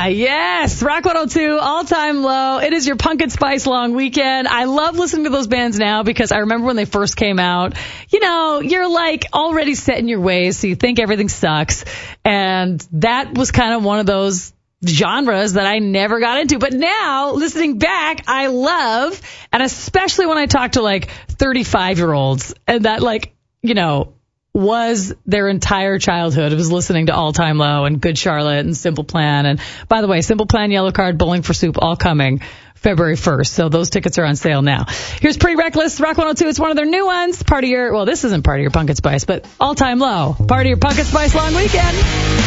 Yes. Rock 102, all-time low. It is your Pumpkin Spice long weekend. I love listening to those bands now because I remember when they first came out, you know, you're like already set in your ways, so you think everything sucks. And that was kind of one of those genres that I never got into. But now, listening back, I love, and especially when I talk to like 35-year-olds, and that like, you know, was their entire childhood. It was listening to All Time Low and Good Charlotte and Simple Plan. And by the way, Simple Plan, Yellow Card, Bowling for Soup, all coming February 1st. So those tickets are on sale now. Here's Pretty Reckless, Rock 102. It's one of their new ones. Part of your, well, this isn't part of your Pumpkin Spice, but All Time Low. Part of your Pumpkin Spice long weekend.